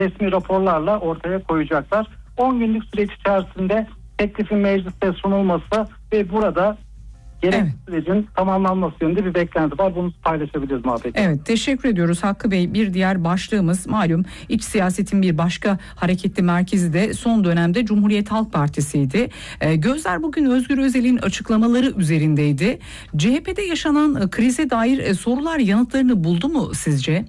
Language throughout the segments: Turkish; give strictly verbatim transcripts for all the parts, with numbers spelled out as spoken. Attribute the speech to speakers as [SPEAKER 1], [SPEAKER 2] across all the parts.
[SPEAKER 1] resmi raporlarla ortaya koyacaklar. on günlük süreç içerisinde teklifin mecliste sunulması ve burada gerek evet. sürecin tamamlanması yönünde bir beklenti var. Bunu paylaşabiliriz muhabbet.
[SPEAKER 2] Evet, teşekkür ediyoruz Hakkı Bey. Bir diğer başlığımız malum iç siyasetin bir başka hareketli merkezi de son dönemde Cumhuriyet Halk Partisi'ydi. Ee, gözler bugün Özgür Özel'in açıklamaları üzerindeydi. C H P'de yaşanan krize dair e, sorular yanıtlarını buldu mu sizce?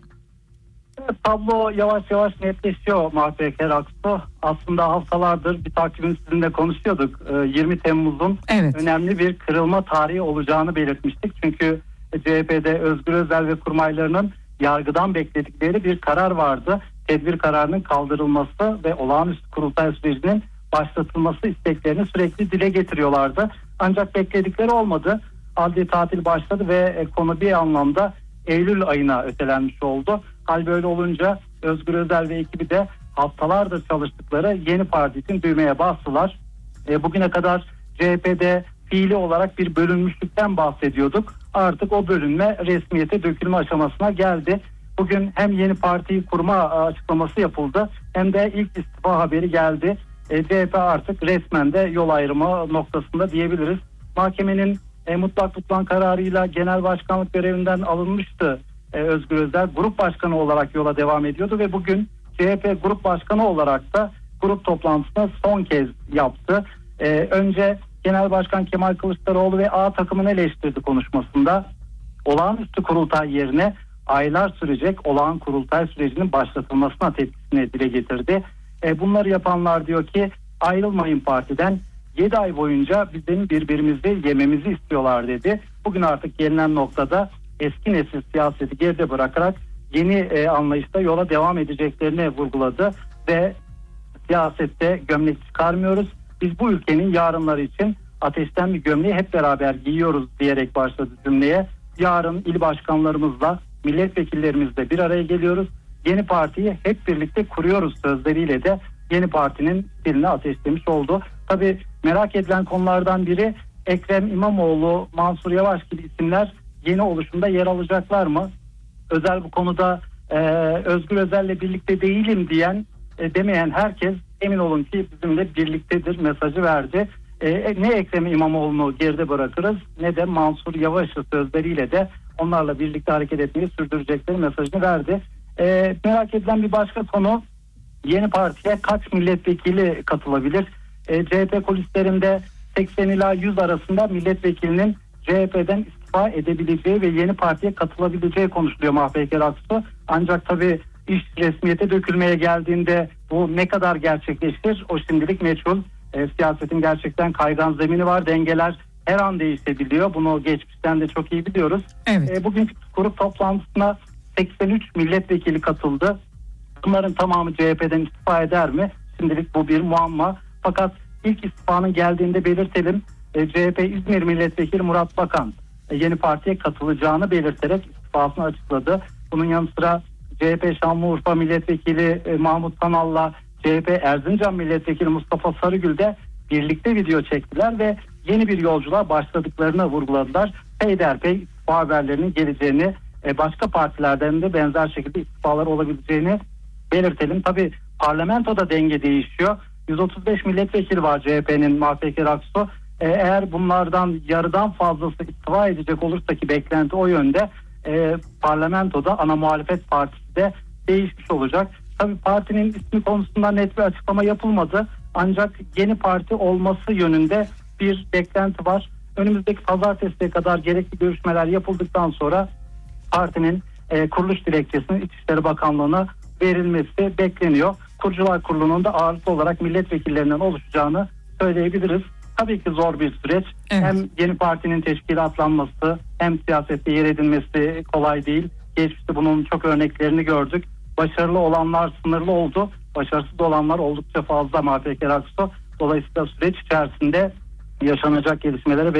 [SPEAKER 1] Tablo yavaş yavaş netleşiyor Mahpeker Aksu. Aslında haftalardır bir takibini sizinle konuşuyorduk. yirmi Temmuz'un evet. önemli bir kırılma tarihi olacağını belirtmiştik. Çünkü C H P'de Özgür Özel ve kurmaylarının yargıdan bekledikleri bir karar vardı. Tedbir kararının kaldırılması ve olağanüstü kurultay sürecinin başlatılması isteklerini sürekli dile getiriyorlardı. Ancak bekledikleri olmadı. Adli tatil başladı ve konu bir anlamda Eylül ayına ötelenmiş oldu. Hal böyle olunca Özgür Özel ve ekibi de haftalardır çalıştıkları yeni parti için düğmeye bastılar. E, bugüne kadar C H P'de fiili olarak bir bölünmüşlükten bahsediyorduk. Artık o bölünme resmiyete dökülme aşamasına geldi. Bugün hem yeni partiyi kurma açıklaması yapıldı hem de ilk istifa haberi geldi. E, C H P artık resmen de yol ayrımı noktasında diyebiliriz. Mahkemenin e, mutlak tutulan kararıyla genel başkanlık görevinden alınmıştı. Özgür Özel grup başkanı olarak yola devam ediyordu ve bugün C H P grup başkanı olarak da grup toplantısını son kez yaptı. Ee, önce Genel Başkan Kemal Kılıçdaroğlu ve A takımını eleştirdi konuşmasında. Olağanüstü kurultay yerine aylar sürecek olağan kurultay sürecinin başlatılmasına tepkisini dile getirdi. Ee, bunları yapanlar diyor ki ayrılmayın partiden, yedi ay boyunca bizim birbirimizi yememizi istiyorlar dedi. Bugün artık gelinen noktada eski nesil siyaseti geride bırakarak yeni e, anlayışta yola devam edeceklerini vurguladı ve siyasette gömlek çıkarmıyoruz. Biz bu ülkenin yarınları için ateşten bir gömleği hep beraber giyiyoruz diyerek başladı cümleye. Yarın il başkanlarımızla, milletvekillerimizle bir araya geliyoruz. Yeni partiyi hep birlikte kuruyoruz sözleriyle de yeni partinin dilini ateşlemiş oldu. Tabii merak edilen konulardan biri Ekrem İmamoğlu, Mansur Yavaş gibi isimler yeni oluşumda yer alacaklar mı? Özel bu konuda e, Özgür Özel'le birlikte değilim diyen, e, demeyen herkes emin olun ki bizimle birliktedir mesajı verdi. E, ne Ekrem İmamoğlu'nu geride bırakırız ne de Mansur Yavaş'ı sözleriyle de onlarla birlikte hareket etmeyi sürdürecekleri mesajını verdi. E, merak edilen bir başka konu, yeni partiye kaç milletvekili katılabilir? E, C H P kulislerinde seksen ila yüz arasında milletvekilinin C H P'den istifa edebileceği ve yeni partiye katılabileceği konuşuluyor Mahpeker Aksu. Ancak tabii iş resmiyete dökülmeye geldiğinde bu ne kadar gerçekleşir o şimdilik meçhul. E, siyasetin gerçekten kaygan zemini var. Dengeler her an değişebiliyor. Bunu geçmişten de çok iyi biliyoruz. Evet. E, bugünkü grup toplantısına seksen üç milletvekili katıldı. Bunların tamamı C H P'den istifa eder mi? Şimdilik bu bir muamma. Fakat ilk istifanın geldiğinde belirtelim. E, C H P İzmir Milletvekili Murat Bakan e, yeni partiye katılacağını belirterek istifasını açıkladı. Bunun yanı sıra C H P Şanlıurfa Milletvekili e, Mahmut Tanal'la C H P Erzincan Milletvekili Mustafa Sarıgül de birlikte video çektiler ve yeni bir yolculuğa başladıklarını vurguladılar. Peyderpey istifa haberlerinin geleceğini, e, başka partilerden de benzer şekilde istifalar olabileceğini belirtelim. Tabii parlamentoda denge değişiyor. yüz otuz beş milletvekili var C H P'nin Mahpeker Aksu. Ee, eğer bunlardan yarıdan fazlası istifa edecek olursa ki beklenti o yönde, e, parlamentoda ana muhalefet partisi de değişmiş olacak. Tabii partinin ismi konusunda net bir açıklama yapılmadı. Ancak yeni parti olması yönünde bir beklenti var. Önümüzdeki pazartesiye kadar gerekli görüşmeler yapıldıktan sonra partinin e, kuruluş dilekçesinin İçişleri Bakanlığı'na verilmesi bekleniyor. Kurucular Kurulu'nun da ağırlıklı olarak milletvekillerinden oluşacağını söyleyebiliriz. Tabii ki zor bir süreç. Evet. Hem yeni partinin teşkilatlanması hem siyasette yer edilmesi kolay değil. Geçmişte bunun çok örneklerini gördük. Başarılı olanlar sınırlı oldu. Başarısız olanlar oldukça fazla Mahpeker Aksu. Dolayısıyla süreç içerisinde yaşanacak gelişmeleri ve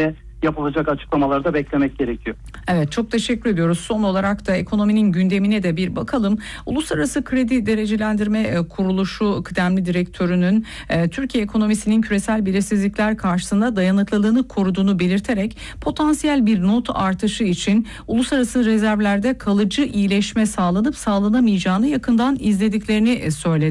[SPEAKER 1] yapılacak açıklamaları da beklemek gerekiyor.
[SPEAKER 2] Evet, çok teşekkür ediyoruz. Son olarak da ekonominin gündemine de bir bakalım. Uluslararası Kredi Derecelendirme Kuruluşu kıdemli direktörünün e, Türkiye ekonomisinin küresel belirsizlikler karşısında dayanıklılığını koruduğunu belirterek potansiyel bir not artışı için uluslararası rezervlerde kalıcı iyileşme sağlanıp sağlanamayacağını yakından izlediklerini söyledi.